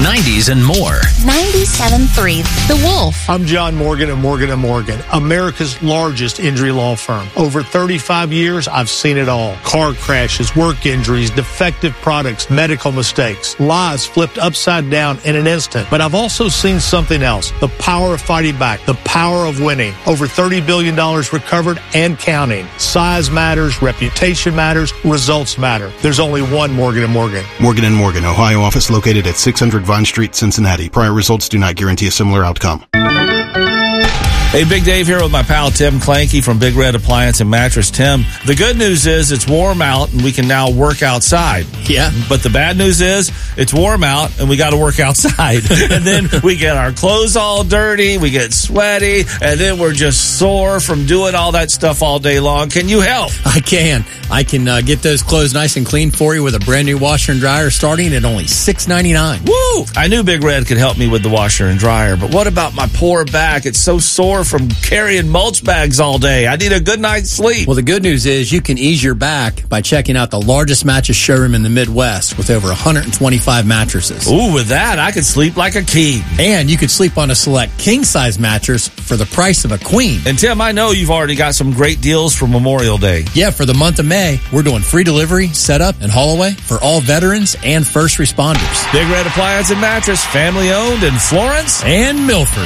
90s, and more. 97.3 The Wolf. I'm John Morgan of Morgan & Morgan, America's largest injury law firm. Over 35 years, I've seen it all. Car crashes, work injuries, defective products, medical mistakes, lives flipped upside down in an instant. But I've also seen something else, the power of fighting back, the power of winning. Over $30 billion recovered and counting. Size matters, reputation matters, results matter. There's only one Morgan & Morgan. Morgan & Morgan, Ohio office located at 600 Vine Street, Cincinnati. Prior results do not guarantee a similar outcome. Hey, Big Dave here with my pal Tim Clanky from Big Red Appliance and Mattress. Tim, the good news is it's warm out and we can now work outside. Yeah. But the bad news is it's warm out and we got to work outside. And then we get our clothes all dirty, we get sweaty, and then we're just sore from doing all that stuff all day long. Can you help? I can. I can get those clothes nice and clean for you with a brand new washer and dryer starting at only $6.99. Woo! I knew Big Red could help me with the washer and dryer, but what about my poor back? It's so sore from carrying mulch bags all day. I need a good night's sleep. Well, the good news is you can ease your back by checking out the largest mattress showroom in the Midwest with over 125 mattresses. Ooh, with that, I could sleep like a king. And you could sleep on a select king-size mattress for the price of a queen. And Tim, I know you've already got some great deals for Memorial Day. Yeah, for the month of May, we're doing free delivery, setup, and haul away for all veterans and first responders. Big Red Appliance and Mattress, family owned in Florence and Milford.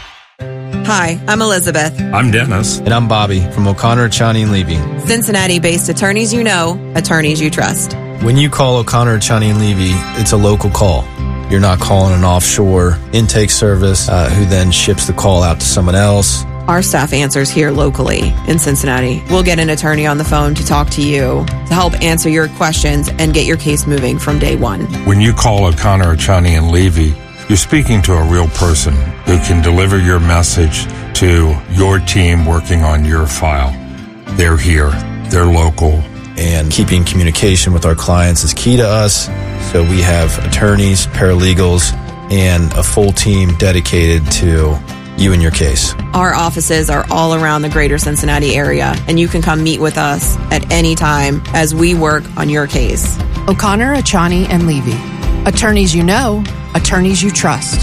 Hi, I'm Elizabeth. I'm Dennis. And I'm Bobby from O'Connor, Chani & Levy. Cincinnati-based attorneys you know, attorneys you trust. When you call O'Connor, Chani & Levy, it's a local call. You're not calling an offshore intake service who then ships the call out to someone else. Our staff answers here locally in Cincinnati. We'll get an attorney on the phone to talk to you, to help answer your questions and get your case moving from day one. When you call O'Connor, Chani & Levy, you're speaking to a real person who can deliver your message to your team working on your file. They're here. They're local. And keeping communication with our clients is key to us. So we have attorneys, paralegals, and a full team dedicated to you and your case. Our offices are all around the greater Cincinnati area, and you can come meet with us at any time as we work on your case. O'Connor, Chani & Levy. Attorneys you know, attorneys you trust.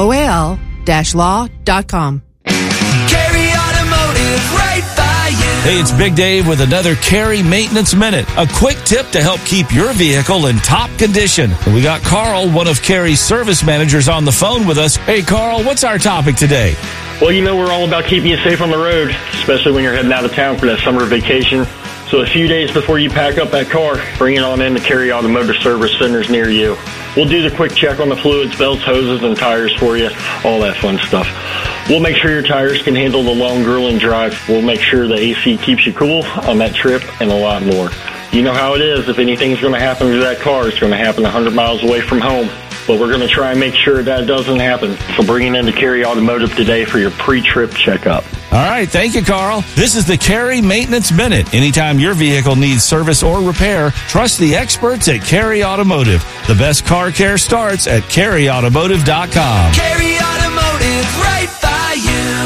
OAL-law.com. Carey Automotive, right by you. Hey, it's Big Dave with another Carey Maintenance Minute. A quick tip to help keep your vehicle in top condition. We got Carl, one of Carey's service managers, on the phone with us. Hey, Carl, what's our topic today? Well, you know we're all about keeping you safe on the road, especially when you're heading out of town for that summer vacation. So a few days before you pack up that car, bring it on in to Carey Automotive Service Centers near you. We'll do the quick check on the fluids, belts, hoses, and tires for you, all that fun stuff. We'll make sure your tires can handle the long, grueling drive. We'll make sure the AC keeps you cool on that trip and a lot more. You know how it is. If anything's going to happen to that car, it's going to happen 100 miles away from home. But we're going to try and make sure that doesn't happen. So bring it into Carey Automotive today for your pre-trip checkup. All right, thank you, Carl. This is the Carey Maintenance Minute. Anytime your vehicle needs service or repair, trust the experts at Carey Automotive. The best car care starts at CareyAutomotive.com. Carey Automotive, right by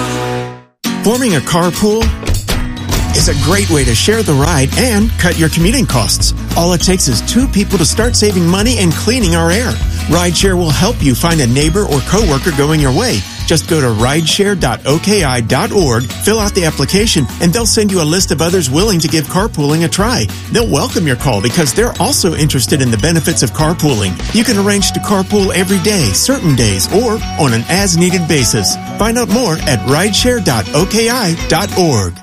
you. Forming a carpool is a great way to share the ride and cut your commuting costs. All it takes is two people to start saving money and cleaning our air. Rideshare will help you find a neighbor or coworker going your way. Just go to rideshare.oki.org, fill out the application, and they'll send you a list of others willing to give carpooling a try. They'll welcome your call because they're also interested in the benefits of carpooling. You can arrange to carpool every day, certain days, or on an as-needed basis. Find out more at rideshare.oki.org.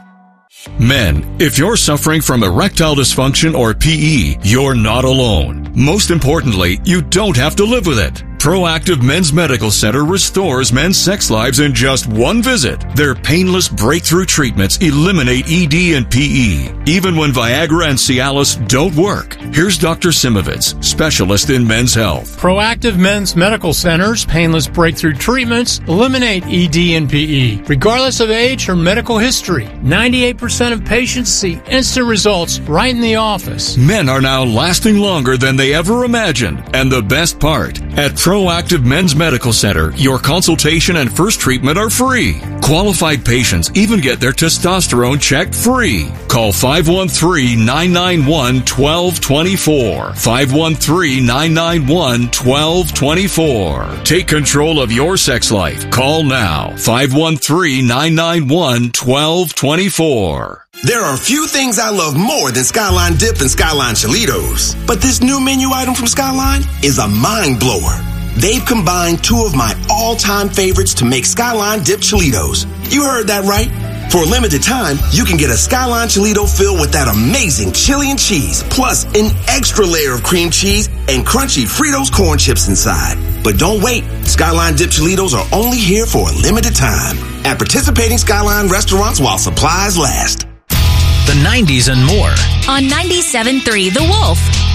Men, if you're suffering from erectile dysfunction or PE, you're not alone. Most importantly, you don't have to live with it. Proactive Men's Medical Center restores men's sex lives in just one visit. Their painless breakthrough treatments eliminate ED and PE, even when Viagra and Cialis don't work. Here's Dr. Simovitz, specialist in men's health. Proactive Men's Medical Center's painless breakthrough treatments eliminate ED and PE, regardless of age or medical history. 98% of patients see instant results right in the office. Men are now lasting longer than they ever imagined. And the best part, at Proactive Men's Medical Center, your consultation and first treatment are free. Qualified patients even get their testosterone checked free. Call 513-991-1224. 513-991-1224. Take control of your sex life. Call now. 513-991-1224. There are few things I love more than Skyline Dip and Skyline Cholitos. But this new menu item from Skyline is a mind blower. They've combined two of my all-time favorites to make Skyline Dip Cholitos. You heard that right. For a limited time, you can get a Skyline Cholito filled with that amazing chili and cheese, plus an extra layer of cream cheese and crunchy Fritos corn chips inside. But don't wait. Skyline Dip Cholitos are only here for a limited time at participating Skyline restaurants while supplies last. The 90s and more. On 97.3 The Wolf.